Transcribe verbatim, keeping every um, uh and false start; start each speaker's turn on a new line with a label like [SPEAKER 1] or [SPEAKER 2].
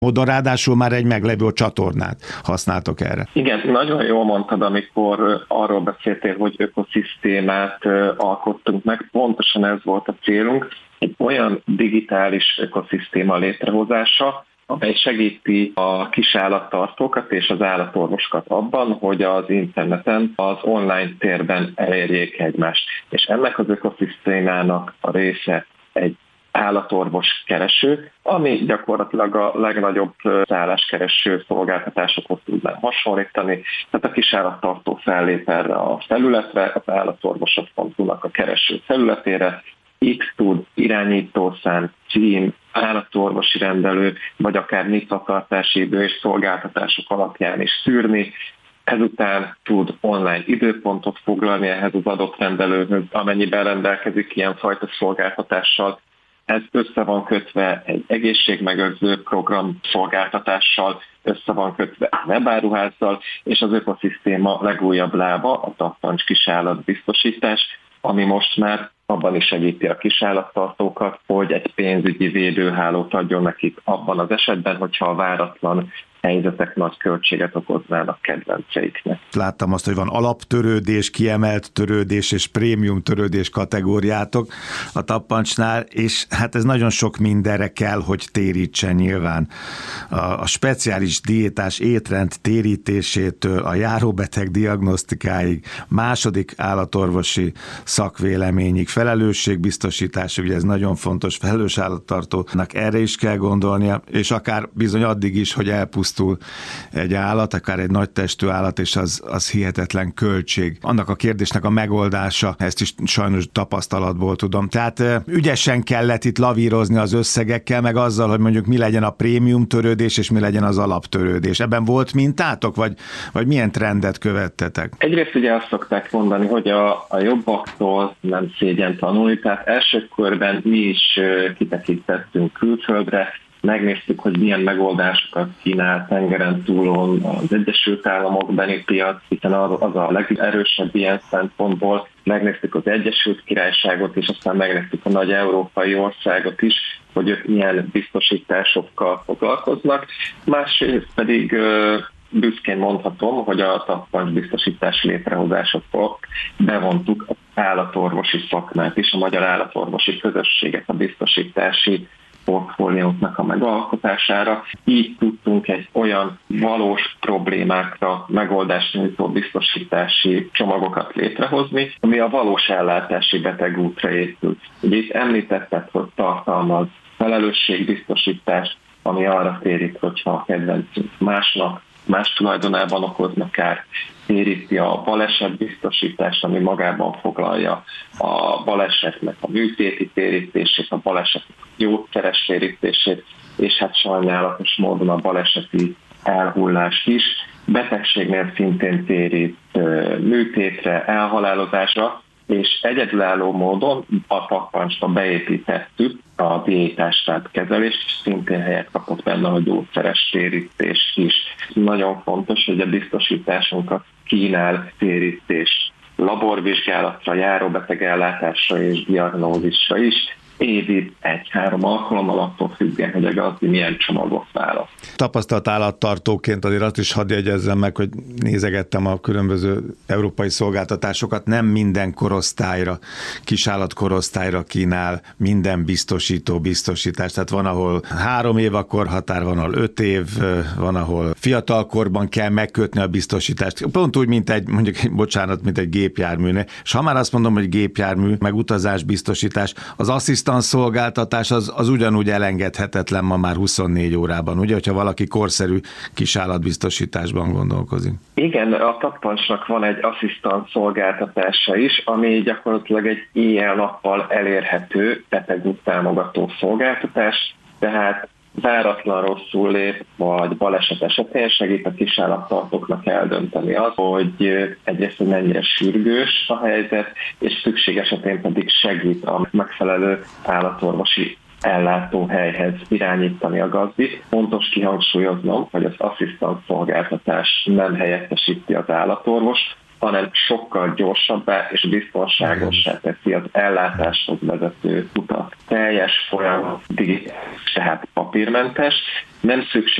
[SPEAKER 1] módon, ráadásul már egy meglevő csatornát használtok erre.
[SPEAKER 2] Igen, nagyon jól mondtad, amikor arról beszéltél, hogy ökoszisztémát alkottunk meg, pontosan ez volt a célunk, egy olyan digitális ökoszisztéma létrehozása, amely segíti a kisállattartókat és az állatorvosokat abban, hogy az interneten, az online térben elérjék egymást. És ennek az ökoszisztémának a része egy állatorvos kereső, ami gyakorlatilag a legnagyobb szálláskereső szolgáltatásokhoz tudnám hasonlítani. Tehát a kisállattartó fellép erre a felületre, az állatorvosok fordulnak a kereső felületére, X tud irányítószám, cím, állatorvosi rendelő, vagy akár nyitvatartási idő és szolgáltatások alapján is szűrni. Ezután tud online időpontot foglalni ehhez az adott rendelőhöz, amennyiben rendelkezik ilyenfajta szolgáltatással. Ez össze van kötve egy egészségmegőrző program szolgáltatással, össze van kötve a webáruházzal, és az ökoszisztéma legújabb lába a tappancs kisállatbiztosítás, ami most már abban is segíti a kisállattartókat, hogy egy pénzügyi védőhálót adjon nekik abban az esetben, hogyha a váratlan helyzetek nagy költséget okoznának kedvenceiknek.
[SPEAKER 1] Láttam azt, hogy van alaptörődés, kiemelt törődés és prémium törődés kategóriátok a tappancsnál, és hát ez nagyon sok mindenre kell, hogy térítsen nyilván. A, a speciális diétás étrend térítésétől a járóbeteg diagnosztikáig, második állatorvosi szakvéleményig, felelősségbiztosítás, ugye ez nagyon fontos, felelős állattartónak erre is kell gondolnia, és akár bizony addig is, hogy elpusztul egy állat, akár egy nagy testű állat, és az, az hihetetlen költség. Annak a kérdésnek a megoldása, ezt is sajnos tapasztalatból tudom. Tehát ügyesen kellett itt lavírozni az összegekkel, meg azzal, hogy mondjuk mi legyen a prémium törődés, és mi legyen az alaptörődés. Ebben volt mintátok, vagy, vagy milyen trendet követtetek?
[SPEAKER 2] Egyrészt ugye azt szokták mondani, hogy a, a jobbaktól nem szégyen tanulni, tehát első körben mi is kitekintettünk külföldre, megnéztük, hogy milyen megoldásokat kínál tengeren túlon az Egyesült Államokbeli piac, hiszen az a legerősebb ilyen szempontból. Megnéztük az Egyesült Királyságot, és aztán megnéztük a nagy európai országot is, hogy ők milyen biztosításokkal foglalkoznak. Másrészt pedig büszkén mondhatom, hogy a tappancsbiztosítás létrehozásakor bevontuk az állatorvosi szakmát is, a magyar állatorvosi közösséget a biztosítási portfólióknak a megalkotására. Így tudtunk egy olyan valós problémákra megoldást nyújtó biztosítási csomagokat létrehozni, ami a valós ellátási betegútra épült. Ugye itt említetted, hogy tartalmaz felelősségbiztosítást, ami arra térít, hogyha a kedvencünk másnak, más tulajdonában okoznak kár, téríti a balesetbiztosítást, ami magában foglalja a balesetnek a műtéti térítését, a balesetnek a gyógyszeres térítését, és hát sajnálatos módon a baleseti elhullást is. Betegségnél szintén térít műtétre, elhalálozásra, és egyedülálló módon a tappancsba beépítettük a diétástárt kezelést, és szintén helyet kapott benne a gyógyszeres térítés is. Nagyon fontos, hogy a biztosításunkat kínál térítés laborvizsgálatra, járóbetegellátásra és diagnózisra is, évi egy-három alkalommal, attól függően, hogy a gazdi milyen csomagot választ.
[SPEAKER 1] Tapasztalt állattartóként azért azt is hadd jegyezzem meg, hogy nézegettem a különböző európai szolgáltatásokat, nem minden korosztályra, kisállatkorosztályra kínál minden biztosító biztosítást. Tehát van, ahol három év a korhatár, van, ahol öt év, van, ahol fiatalkorban kell megkötni a biztosítást. Pont úgy, mint egy, mondjuk, bocsánat, mint egy gépjárműnél. És ha már azt mondom, hogy gépjármű, meg utazásbiztosítás, az asszisztans szolgáltatás az, az ugyanúgy elengedhetetlen ma már huszonnégy órában, ugye, hogyha valaki korszerű kisállatbiztosításban gondolkozik.
[SPEAKER 2] Igen, a tappancsnak van egy asszisztans szolgáltatása is, ami gyakorlatilag egy éjjel-nappal elérhető betegút támogató szolgáltatás, tehát váratlan rosszul lép, vagy baleset esetén segít a kisállattartóknak eldönteni az, hogy egyrészt, hogy mennyire sürgős a helyzet, és szükség esetén pedig segít a megfelelő állatorvosi ellátóhelyhez irányítani a gazdit. Fontos kihangsúlyoznom, hogy az asszisztans szolgáltatás nem helyettesíti az állatorvos, hanem sokkal gyorsabbá és biztonságossá teszi az ellátáshoz vezető utat. Teljes folyamat digitális, tehát papírmentes, nem szükség